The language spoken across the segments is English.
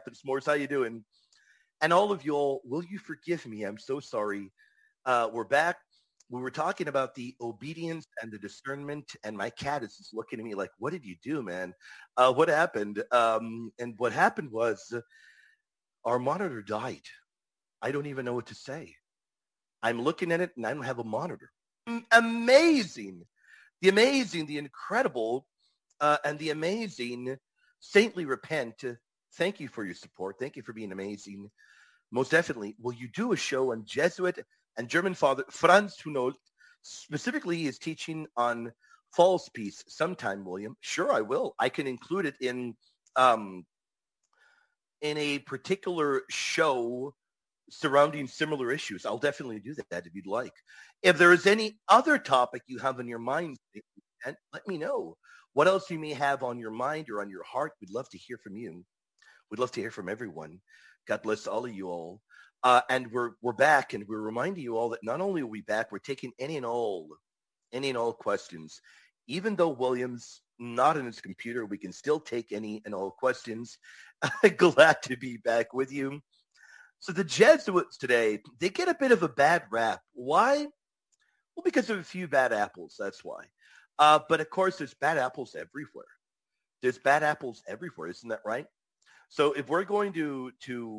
Captain S'mores, how you doing? And all of you all, will you forgive me? I'm so sorry. We're back. We were talking about the obedience and the discernment, and my cat is just looking at me like, what did you do, man? What happened? And what happened was our monitor died. I don't even know what to say. I'm looking at it and I don't have a monitor. Amazing. The amazing, the incredible, and the amazing saintly repent. Thank you for your support. Thank you for being amazing. Most definitely. Will you do a show on Jesuit and German father Franz Hunold? Specifically, is teaching on false peace sometime, William. Sure, I will. I can include it um, in a particular show surrounding similar issues. I'll definitely do that if you'd like. If there is any other topic you have in your mind, let me know. What else you may have on your mind or on your heart, we'd love to hear from you. We'd love to hear from everyone. God bless all of you all. And we're back, and we're reminding you all that not only are we back, we're taking any and all questions. Even though William's not in his computer, we can still take any and all questions. Glad to be back with you. So the Jesuits today, they get a bit of a bad rap. Why? Well, because of a few bad apples. That's why. But of course, there's bad apples everywhere. There's bad apples everywhere. Isn't that right? So if we're going to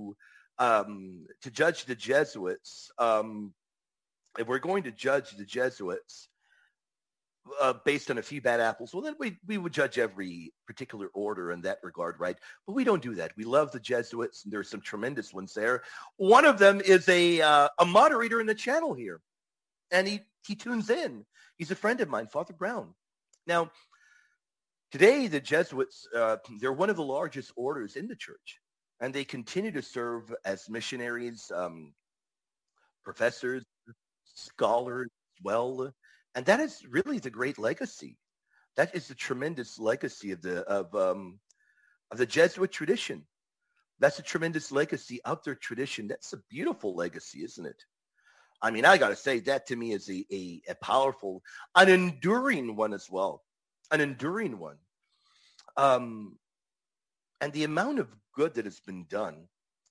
judge the Jesuits, based on a few bad apples, well, then we would judge every particular order in that regard, right? But we don't do that. We love the Jesuits, and there's some tremendous ones there. One of them is a moderator in the channel here, and he tunes in. He's a friend of mine, Father Brown. Now, today, the Jesuits, they're one of the largest orders in the church, and they continue to serve as missionaries, professors, scholars as well. And that is really the great legacy. That is the tremendous legacy of the Jesuit tradition. That's a tremendous legacy of their tradition. That's a beautiful legacy, isn't it? I mean, I got to say, that to me is a powerful, an enduring one as well. An enduring one. And the amount of good that has been done,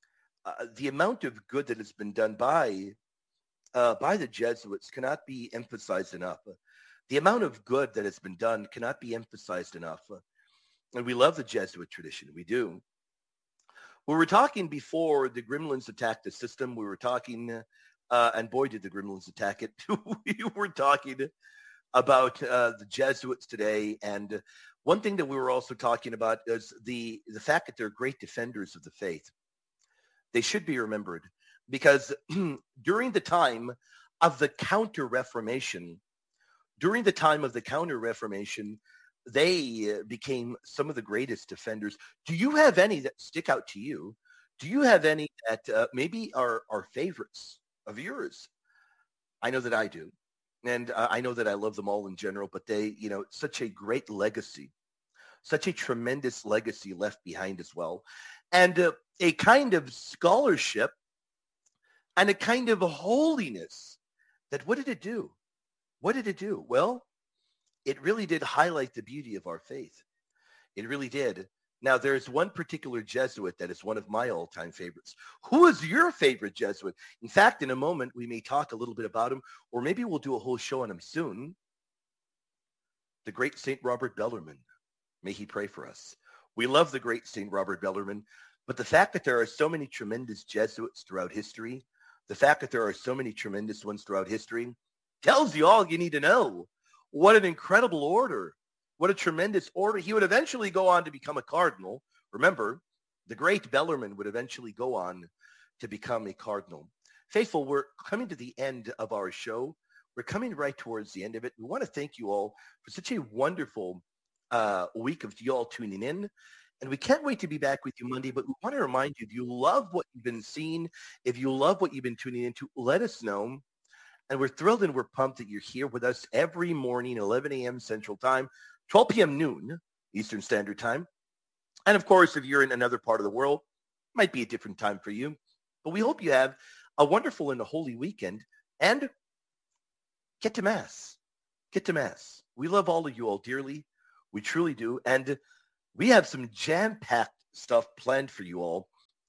by the Jesuits cannot be emphasized enough. The amount of good that has been done cannot be emphasized enough. And we love the Jesuit tradition. We do. We were talking before the Gremlins attacked the system. We were talking, and boy, did the Gremlins attack it. We were talking about the Jesuits today. And one thing that we were also talking about is the fact that they're great defenders of the faith. They should be remembered because during the time of the Counter-Reformation, they became some of the greatest defenders. Do you have any that stick out to you? Do you have any that maybe are favorites of yours? I know that I do. And I know that I love them all in general, but they, such a great legacy, such a tremendous legacy left behind as well. And a kind of scholarship and a kind of holiness that what did it do? What did it do? Well, it really did highlight the beauty of our faith. It really did. Now, there's one particular Jesuit that is one of my all-time favorites. Who is your favorite Jesuit? In fact, in a moment, we may talk a little bit about him, or maybe we'll do a whole show on him soon. The great St. Robert Bellarmine. May he pray for us. We love the great St. Robert Bellarmine, but the fact that there are so many tremendous Jesuits throughout history, the fact that there are so many tremendous ones throughout history, tells you all you need to know. What an incredible order. What a tremendous order. He would eventually go on to become a cardinal. Remember, the great Bellarmine would eventually go on to become a cardinal. Faithful, we're coming to the end of our show. We're coming right towards the end of it. We want to thank you all for such a wonderful week of you all tuning in. And we can't wait to be back with you Monday, but we want to remind you, if you love what you've been seeing, if you love what you've been tuning into, let us know. And we're thrilled and we're pumped that you're here with us every morning, 11 a.m. Central Time, 12 p.m. noon Eastern Standard Time. And of course, if you're in another part of the world, it might be a different time for you. But we hope you have a wonderful and a holy weekend. And get to Mass. Get to Mass. We love all of you all dearly. We truly do. And we have some jam-packed stuff planned for you all.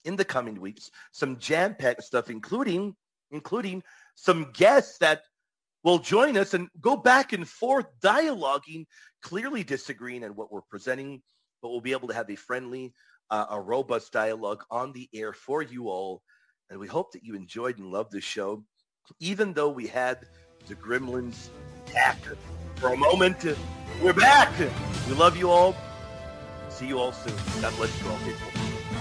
in the coming weeks. Some jam-packed stuff, including some guests that will join us and go back and forth, dialoguing, clearly disagreeing on what we're presenting, but we'll be able to have a friendly, a robust dialogue on the air for you all. And we hope that you enjoyed and loved the show, even though we had the Gremlins attack for a moment. We're back. We love you all. See you all soon. God bless you all, people.